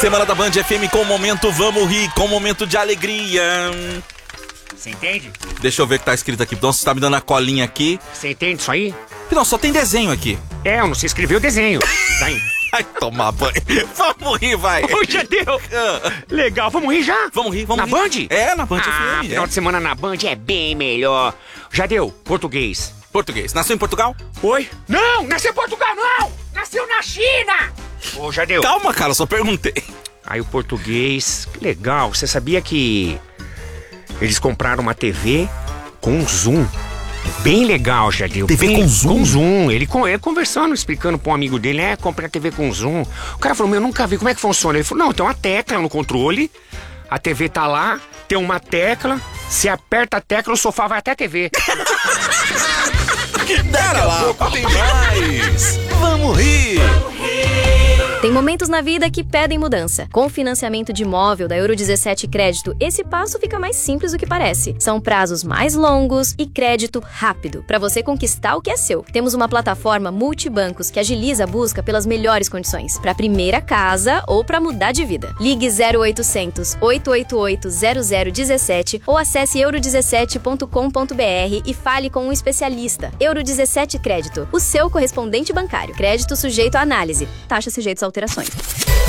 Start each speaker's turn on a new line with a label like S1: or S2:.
S1: de semana da Band FM com o momento Vamos Rir, com o momento de alegria.
S2: Você entende?
S1: Deixa eu ver o que tá escrito aqui. Então você tá me dando a colinha aqui.
S2: Você entende isso aí?
S1: Não, só tem desenho aqui.
S2: Eu não sei escrever o desenho. Daí.
S1: Vai tomar banho. Vamos rir, vai.
S2: Ô, Jadeu. Legal, vamos rir já?
S1: Vamos rir, vamos
S2: na
S1: rir.
S2: Band?
S1: É, na Band FM.
S2: Final de semana na Band é bem melhor. Jadeu, português.
S1: Português. Nasceu em Portugal?
S2: Oi? Não, nasceu em Portugal, não! Nasceu na China! Ô, Jadeu.
S1: Calma, cara, só perguntei.
S2: Aí o português, que legal. Você sabia que eles compraram uma TV com zoom? Bem legal, Jadeu.
S1: TV com zoom?
S2: Com zoom. Ele conversando, explicando pra um amigo dele, comprei a TV com zoom. O cara falou, eu nunca vi, como é que funciona? Ele falou, não, tem uma tecla no controle, a TV tá lá, tem uma tecla, se aperta a tecla, o sofá vai até a TV.
S1: Pera lá, tem mais. Vamos rir.
S3: Tem momentos na vida que pedem mudança. Com o financiamento de imóvel da Euro 17 Crédito, esse passo fica mais simples do que parece. São prazos mais longos e crédito rápido, para você conquistar o que é seu. Temos uma plataforma multibancos que agiliza a busca pelas melhores condições, para primeira casa ou para mudar de vida. Ligue 0800 888 0017 ou acesse euro17.com.br e fale com um especialista. Euro 17 Crédito, o seu correspondente bancário. Crédito sujeito à análise. Taxa sujeita a alterações.